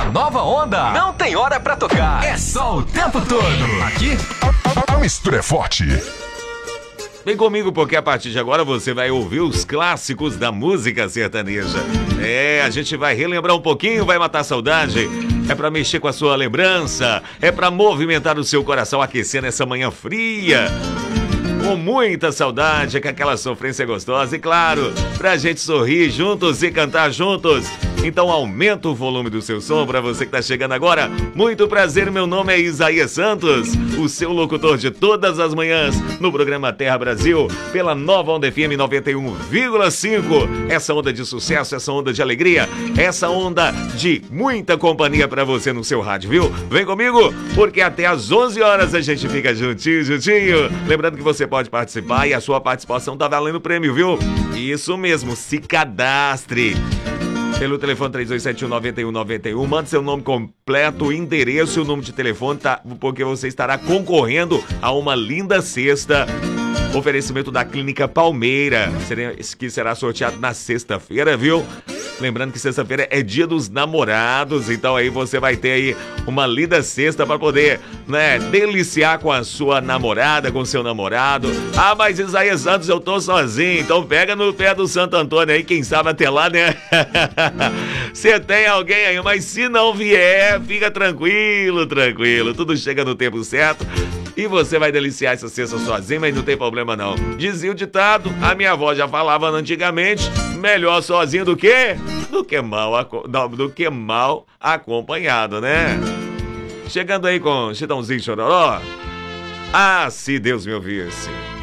A nova onda não tem hora pra tocar, é só o tempo todo. Aqui, a mistura é forte. Vem comigo porque a partir de agora você vai ouvir os clássicos da música sertaneja. A gente vai relembrar um pouquinho, vai matar a saudade. É pra mexer com a sua lembrança, é pra movimentar o seu coração, aquecendo essa manhã fria. Com muita saudade, com aquela sofrência gostosa e, claro, pra gente sorrir juntos e cantar juntos. Então aumenta o volume do seu som pra você que tá chegando agora. Muito prazer, meu nome é Isaías Santos, o seu locutor de todas as manhãs no programa Terra Brasil, pela Nova Onda FM 91,5. Essa onda de sucesso, essa onda de alegria, essa onda de muita companhia pra você no seu rádio, viu? Vem comigo, porque até às 11 horas a gente fica juntinho. Lembrando que você pode participar e a sua participação tá valendo prêmio, viu? Isso mesmo, se cadastre pelo telefone 3271-9191, manda seu nome completo, endereço e o número de telefone, tá? Porque você estará concorrendo a uma linda cesta. Oferecimento da Clínica Palmeira, que será sorteado na sexta-feira, viu? Lembrando que sexta-feira é dia dos namorados, então aí você vai ter aí uma linda cesta para poder, deliciar com a sua namorada, com o seu namorado. Ah, mas Isaías Santos, eu tô sozinho, então pega no pé do Santo Antônio aí, quem sabe até lá, né? Você tem alguém aí, mas se não vier, fica tranquilo, tudo chega no tempo certo. E você vai deliciar essa cesta sozinho, mas não tem problema não. Dizia o ditado, a minha avó já falava antigamente, melhor sozinho do que mal acompanhado, né? Chegando aí com Chitãozinho Chororó. Ah, se Deus me ouvisse.